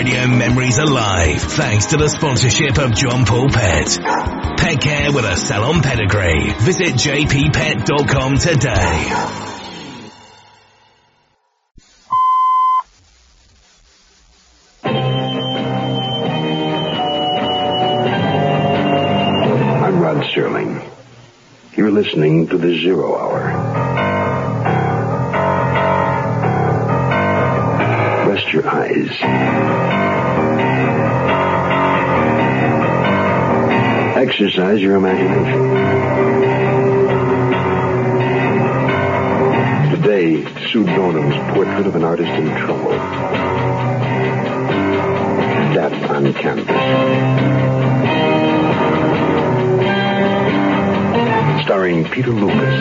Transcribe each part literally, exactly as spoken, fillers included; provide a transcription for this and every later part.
Radio memories alive thanks to the sponsorship of John Paul Pet. Pet care with a salon pedigree. Visit j p pet dot com today. I'm Rod Sterling. You're listening to the Zero Hour. Rest your eyes. Exercise your imagination. Today, Sue Donham's portrait of an artist in trouble. Death on Canvas. Starring Peter Lucas.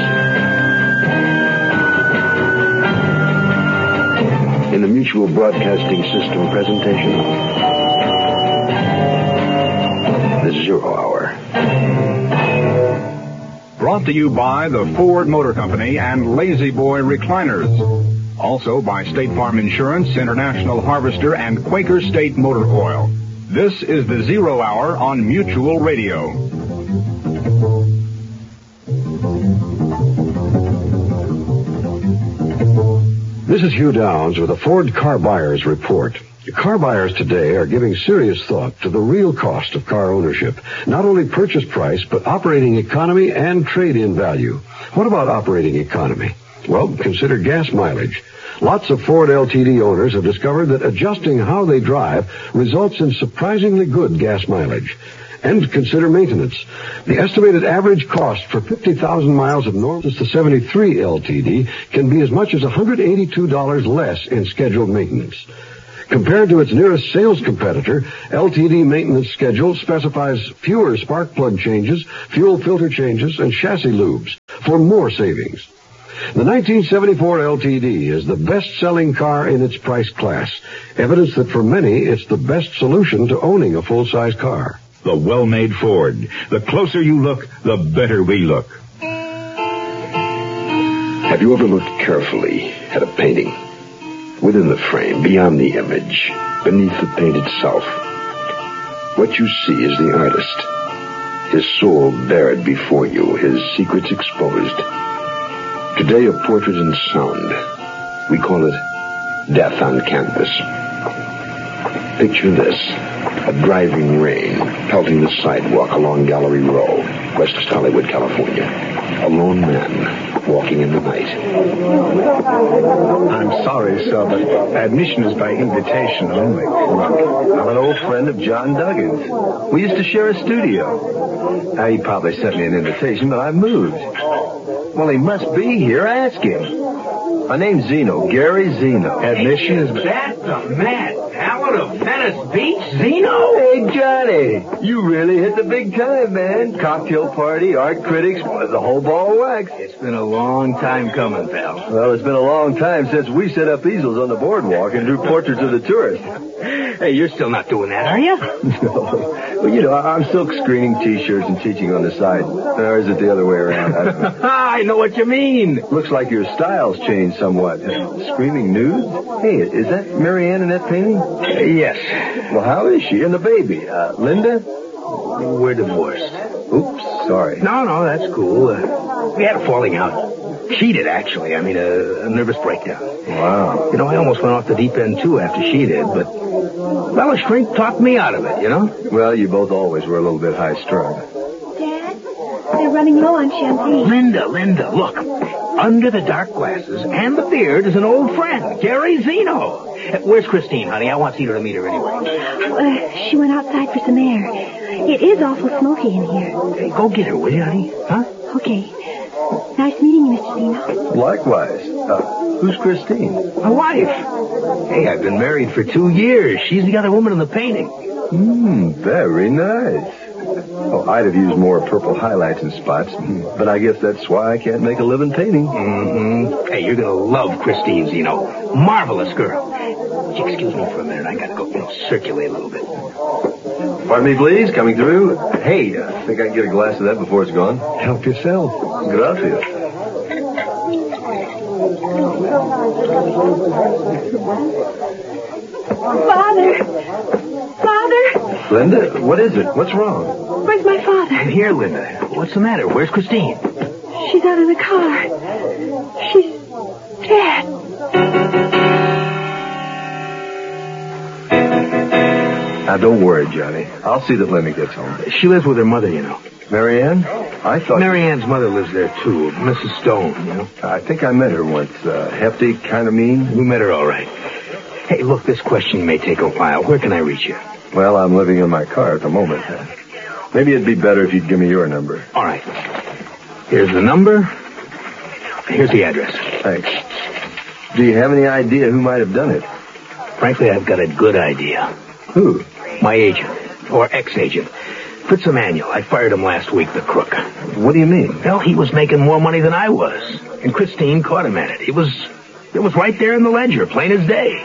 In the Mutual Broadcasting System presentation of The Zero Hour. Brought to you by the Ford Motor Company and Lazy Boy Recliners. Also by State Farm Insurance, International Harvester, and Quaker State Motor Oil. This is The Zero Hour on Mutual Radio. This is Hugh Downs with a Ford Car Buyers Report. Car buyers today are giving serious thought to the real cost of car ownership. Not only purchase price, but operating economy and trade-in value. What about operating economy? Well, consider gas mileage. Lots of Ford L T D owners have discovered that adjusting how they drive results in surprisingly good gas mileage. And consider maintenance. The estimated average cost for fifty thousand miles of normal to seventy-three L T D can be as much as one hundred eighty-two dollars less in scheduled maintenance. Compared to its nearest sales competitor, L T D maintenance schedule specifies fewer spark plug changes, fuel filter changes, and chassis lubes for more savings. The nineteen seventy-four L T D is the best-selling car in its price class, evidence that for many it's the best solution to owning a full-size car. The well-made Ford. The closer you look, the better we look. Have you ever looked carefully at a painting? Within the frame, beyond the image, beneath the paint itself, what you see is the artist. His soul bared before you, his secrets exposed. Today, a portrait in sound. We call it Death on Canvas. Picture this. A driving rain pelting the sidewalk along Gallery Row, West Hollywood, California. A lone man walking in the night. I'm sorry, sir, but admission is by invitation only. I'm an old friend of John Duggan's. We used to share a studio. Now, he probably sent me an invitation, but I've moved. Well, he must be here. Ask him. My name's Zeno, Gary Zeno. Admission is... That's the man. Howard of Venice Beach, Zeno? Hey, Johnny, you really hit the big time, man. Cocktail party, art critics, the whole ball of wax. It's been a long time coming, pal. Well, it's been a long time since we set up easels on the boardwalk and drew portraits of the tourists. Hey, you're still not doing that, are you? No. Well, you know, I'm silk screening T-shirts and teaching on the side. Or is it the other way around? I, I know what you mean. Looks like your style's changed somewhat. Screaming nudes? Hey, is that Marianne in that painting? Uh, yes. Well, how is she? And the baby? Uh, Linda? We're divorced. Oops, sorry. No, no, that's cool. Uh, we had a falling out. Cheated, actually. I mean, a, a nervous breakdown. Wow. You know, I almost went off the deep end, too, after she did, but... Well, her strength talked me out of it, you know? Well, you both always were a little bit high-strung. Dad, they're running low on champagne. Linda, Linda, look. Under the dark glasses and the beard is an old friend, Gary Zeno. Uh, Where's Christine, honey? I want Cedar to meet her anyway. Uh, she went outside for some air. It is awful smoky in here. Hey, go get her, will you, honey? Huh? Okay. Nice meeting you, Mister Zeno. Likewise. Uh, who's Christine? My wife. Hey, I've been married for two years. She's the other woman in the painting. Hmm, very nice. Oh, I'd have used more purple highlights and spots, but I guess that's why I can't make a living painting. Mm-hmm. Hey, you're gonna love Christine Zeno. Marvelous girl. Would you excuse me for a minute? I gotta go, you know, circulate a little bit. Pardon me, please. Coming through. Hey, I uh, think I can get a glass of that before it's gone. Help yourself. Gracias. Father! Father! Linda, what is it? What's wrong? Where's my father? I'm here, Linda. What's the matter? Where's Christine? She's out of the car. She's dead. Now, don't worry, Johnny. I'll see that Linda gets home. She lives with her mother, you know. Marianne? I thought... Marianne's mother lives there, too. Missus Stone, you know. I think I met her once. Uh, hefty, kind of mean. We met her all right. Hey, look, this question may take a while. Where can I reach you? Well, I'm living in my car at the moment. Maybe it'd be better if you'd give me your number. All right. Here's the number. Here's the address. Thanks. Do you have any idea who might have done it? Frankly, I've got a good idea. Who? My agent, or ex-agent. Fritz Emanuel. I fired him last week, the crook. What do you mean? Well, he was making more money than I was. And Christine caught him at it. It was, it was right there in the ledger, plain as day.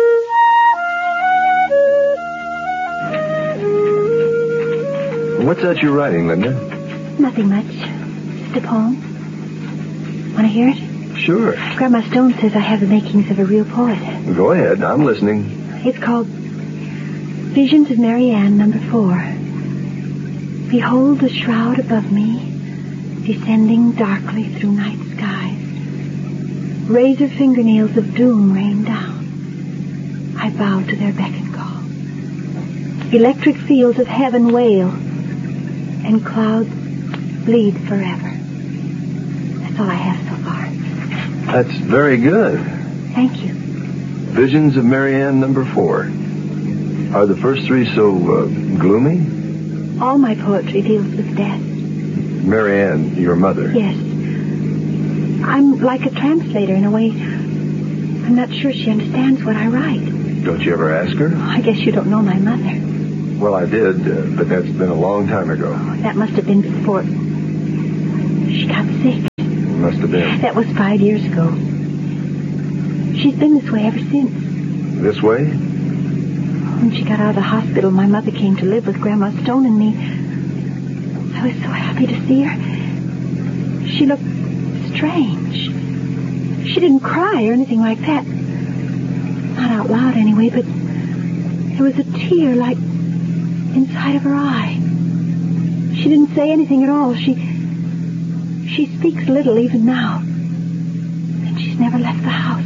What's that you're writing, Linda? Nothing much. Just a poem. Want to hear it? Sure. Grandma Stone says I have the makings of a real poet. Go ahead. I'm listening. It's called Visions of Marianne, number four. Behold the shroud above me, descending darkly through night skies. Razor fingernails of doom rain down. I bow to their beck and call. Electric fields of heaven wail, and clouds bleed forever. That's all I have so far. That's very good. Thank you. Visions of Marianne, number four. Are the first three so uh, gloomy? All my poetry deals with death. Marianne, your mother? Yes. I'm like a translator in a way. I'm not sure she understands what I write. Don't you ever ask her? I guess you don't know my mother. Well, I did, uh, but that's been a long time ago. That must have been before she got sick. Must have been. That was five years ago. She's been this way ever since. This way? When she got out of the hospital, my mother came to live with Grandma Stone and me. I was so happy to see her. She looked strange. She didn't cry or anything like that. Not out loud anyway, but there was a tear like inside of her eye. She didn't say anything at all. She she speaks little even now. And she's never left the house.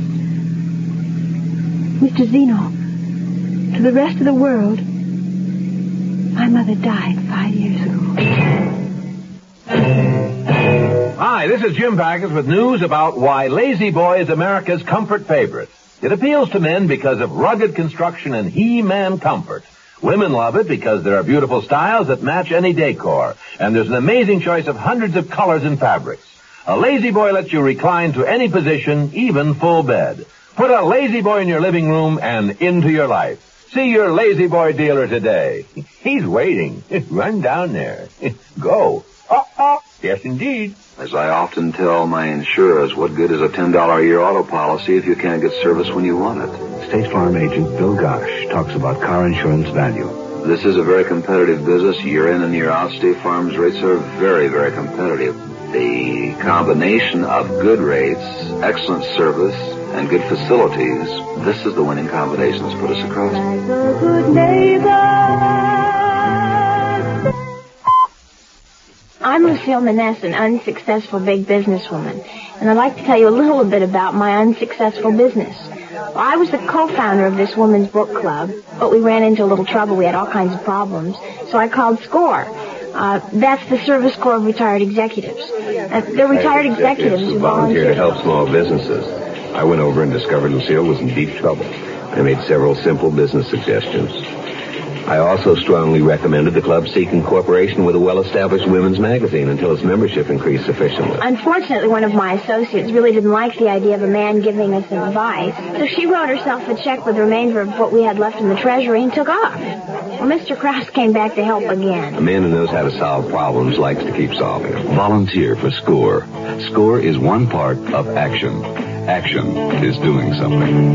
Mister Zeno, to the rest of the world, my mother died five years ago. Hi, this is Jim Backus with news about why Lazy Boy is America's comfort favorite. It appeals to men because of rugged construction and He-Man comfort. Women love it because there are beautiful styles that match any decor, and there's an amazing choice of hundreds of colors and fabrics. A Lazy Boy lets you recline to any position, even full bed. Put a Lazy Boy in your living room and into your life. See your Lazy Boy dealer today. He's waiting. Run down there. Go. Uh-uh. Yes, indeed. As I often tell my insurers, what good is a ten dollars a year auto policy if you can't get service when you want it? State Farm agent Bill Gosh talks about car insurance value. This is a very competitive business. Year in and year out, State Farm's rates are very, very competitive. The combination of good rates, excellent service, and good facilities, this is the winning combination that's put us across. I'm Lucille Maness, an unsuccessful big businesswoman, and I'd like to tell you a little bit about my unsuccessful business. Well, I was the co-founder of this women's book club, but we ran into a little trouble. We had all kinds of problems, so I called SCORE. Uh, that's the Service Corps of Retired Executives. Uh, they're retired executives who volunteer to help small businesses. I went over and discovered Lucille was in deep trouble. I made several simple business suggestions. I also strongly recommended the club seek incorporation with a well-established women's magazine until its membership increased sufficiently. Unfortunately, one of my associates really didn't like the idea of a man giving us advice, so she wrote herself a check with the remainder of what we had left in the treasury and took off. Well, Mister Krause came back to help again. A man who knows how to solve problems likes to keep solving them. Volunteer for SCORE. SCORE is one part of action. Action is doing something.